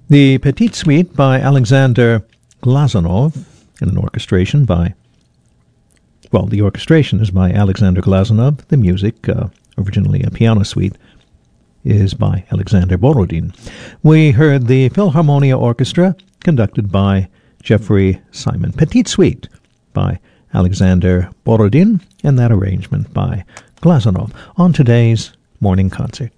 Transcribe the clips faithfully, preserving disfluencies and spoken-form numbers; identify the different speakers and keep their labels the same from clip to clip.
Speaker 1: The Petite Suite by Alexander Glazunov, in an orchestration by, well, the orchestration is by Alexander Glazunov. The music, uh, originally a piano suite, is by Alexander Borodin. We heard the Philharmonia Orchestra, conducted by Jeffrey Simon. Petite Suite by Alexander Borodin, and that arrangement by Glazunov, on today's Morning Concert.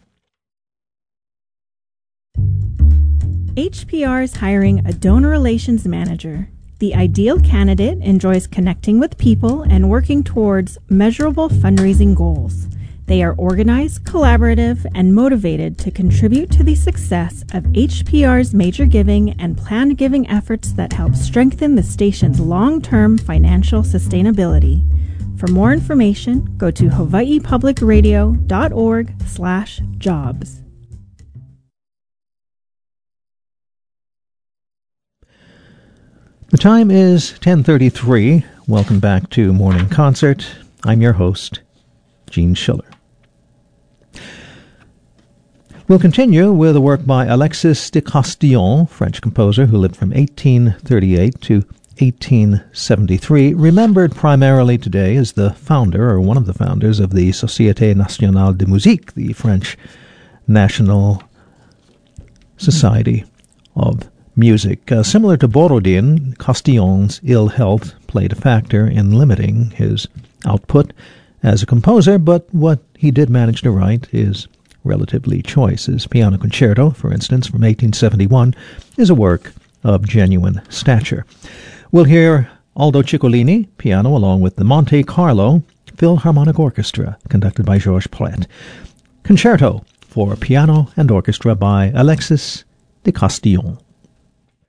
Speaker 2: H P R is hiring a donor relations manager. The ideal candidate enjoys connecting with people and working towards measurable fundraising goals. They are organized, collaborative, and motivated to contribute to the success of H P R's major giving and planned giving efforts that help strengthen the station's long-term financial sustainability. For more information, go to hawaii public radio dot org slash jobs.
Speaker 1: The time is ten thirty-three. Welcome back to Morning Concert. I'm your host, Gene Schiller. We'll continue with a work by Alexis de Castillon, French composer who lived from eighteen thirty-eight to eighteen seventy-three, remembered primarily today as the founder, or one of the founders, of the Société Nationale de Musique, the French National Society of Music. Uh, similar to Borodin, Castillon's ill health played a factor in limiting his output as a composer, but what he did manage to write is relatively choice. His piano concerto, for instance, from eighteen seventy-one, is a work of genuine stature. We'll hear Aldo Ciccolini, piano, along with the Monte Carlo Philharmonic Orchestra, conducted by Georges Pret. Concerto for piano and orchestra by Alexis de Castillon.